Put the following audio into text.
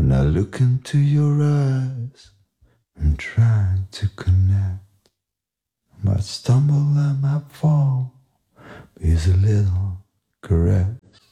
When I look into your eyes, I'm trying to connect. I might stumble, I might fall. Here's a little caress.